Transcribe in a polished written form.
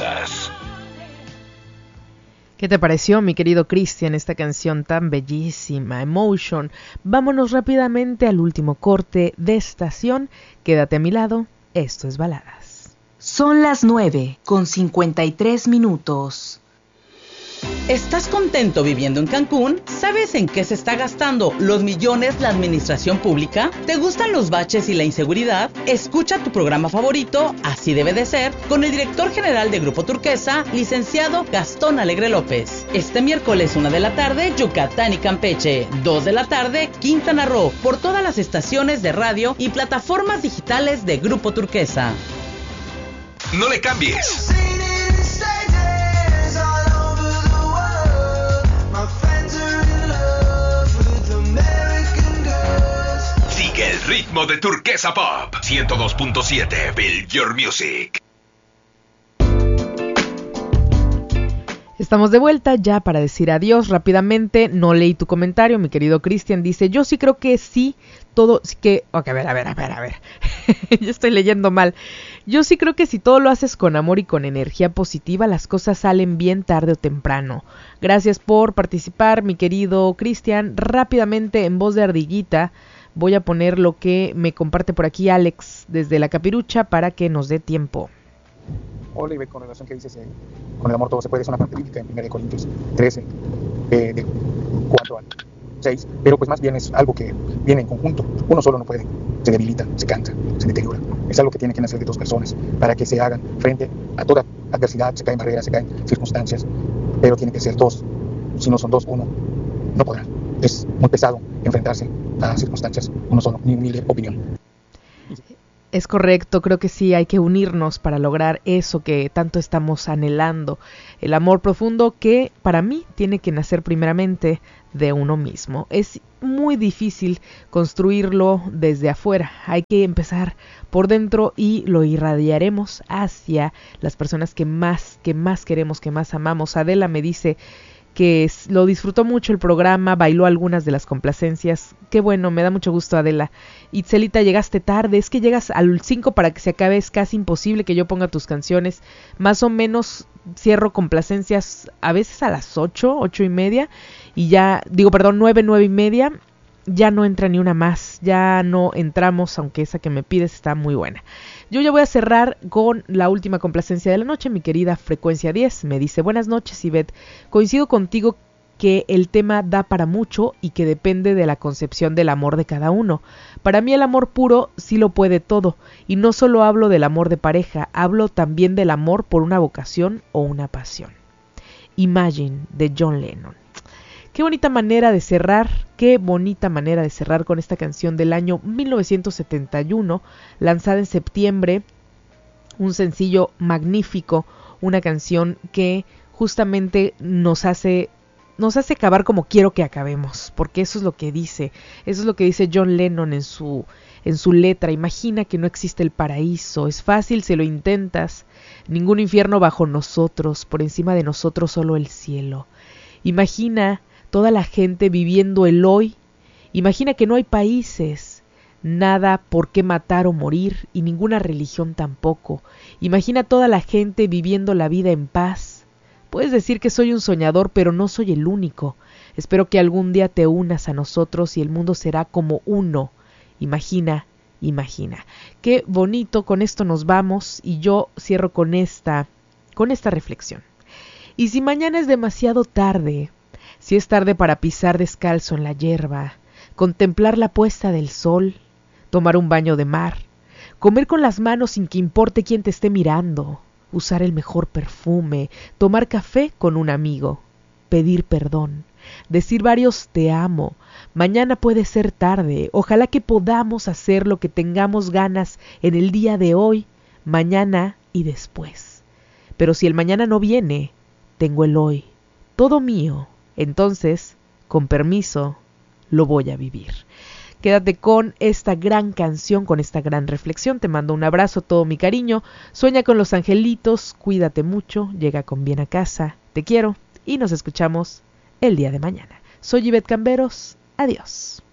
baladas. ¿Qué te pareció, mi querido Cristian, esta canción tan bellísima, Emotion? Vámonos rápidamente al último corte de estación. Quédate a mi lado, esto es Baladas. Son las 9:53. ¿Estás contento viviendo en Cancún? ¿Sabes en qué se está gastando los millones la administración pública? ¿Te gustan los baches y la inseguridad? Escucha tu programa favorito, Así debe de ser, con el director general de Grupo Turquesa, licenciado Gastón Alegre López. Este miércoles 1 de la tarde, Yucatán y Campeche. 2 de la tarde, Quintana Roo, por todas las estaciones de radio y plataformas digitales de Grupo Turquesa. No le cambies. Sigue el ritmo de Turquesa Pop 102.7. Build Your Music. Estamos de vuelta ya para decir adiós rápidamente. No leí tu comentario, mi querido Cristian. Dice, yo sí creo que sí, todo, que... Ok, a ver. Yo estoy leyendo mal. Yo sí creo que si todo lo haces con amor y con energía positiva, las cosas salen bien tarde o temprano. Gracias por participar, mi querido Cristian. Rápidamente, en voz de ardillita, voy a poner lo que me comparte por aquí Alex desde La Capirucha para que nos dé tiempo. Hola, Ivette, con relación que dices, con el amor todo se puede, es una parte bíblica en 1 Corintios 13, de 4 al 6, pero pues más bien es algo que viene en conjunto. Uno solo no puede, se debilita, se cansa, se deteriora. Es algo que tiene que nacer de dos personas para que se hagan frente a toda adversidad. Se caen barreras, se caen circunstancias, pero tiene que ser dos. Si no son dos, uno no podrá. Es muy pesado enfrentarse a circunstancias uno solo, mi humilde opinión. Es correcto, creo que sí hay que unirnos para lograr eso que tanto estamos anhelando. El amor profundo que para mí tiene que nacer primeramente de uno mismo. Es muy difícil construirlo desde afuera. Hay que empezar por dentro y lo irradiaremos hacia las personas que más queremos, que más amamos. Adela me dice que lo disfrutó mucho el programa, bailó algunas de las complacencias. Qué bueno, me da mucho gusto, Adela. Itzelita, llegaste tarde, es que llegas al 5 para que se acabe, es casi imposible que yo ponga tus canciones. Más o menos cierro complacencias a veces a las 8:30, y ya, 9:30, ya no entra ni una más, ya no entramos, aunque esa que me pides está muy buena. Yo ya voy a cerrar con la última complacencia de la noche, mi querida Frecuencia 10. Me dice, buenas noches, Ivette. Coincido contigo que el tema da para mucho y que depende de la concepción del amor de cada uno. Para mí el amor puro sí lo puede todo, y no solo hablo del amor de pareja, hablo también del amor por una vocación o una pasión. Imagine, de John Lennon. Qué bonita manera de cerrar con esta canción del año 1971, lanzada en septiembre, un sencillo magnífico, una canción que justamente nos hace acabar como quiero que acabemos, porque eso es lo que dice John Lennon en su letra. Imagina que no existe el paraíso, es fácil si lo intentas, ningún infierno bajo nosotros, por encima de nosotros solo el cielo. Imagina toda la gente viviendo el hoy. Imagina que no hay países, nada por qué matar o morir, y ninguna religión tampoco. Imagina toda la gente viviendo la vida en paz. Puedes decir que soy un soñador, pero no soy el único. Espero que algún día te unas a nosotros y el mundo será como uno. Imagina. Qué bonito, con esto nos vamos, y yo cierro con esta reflexión. Y si mañana es demasiado tarde, si es tarde para pisar descalzo en la hierba, contemplar la puesta del sol, tomar un baño de mar, comer con las manos sin que importe quién te esté mirando, usar el mejor perfume, tomar café con un amigo, pedir perdón, decir varios te amo. Mañana puede ser tarde, ojalá que podamos hacer lo que tengamos ganas en el día de hoy, mañana y después. Pero si el mañana no viene, tengo el hoy, todo mío. Entonces, con permiso, lo voy a vivir. Quédate con esta gran canción, con esta gran reflexión. Te mando un abrazo, todo mi cariño. Sueña con los angelitos, cuídate mucho, llega con bien a casa. Te quiero y nos escuchamos el día de mañana. Soy Ivette Camberos. Adiós.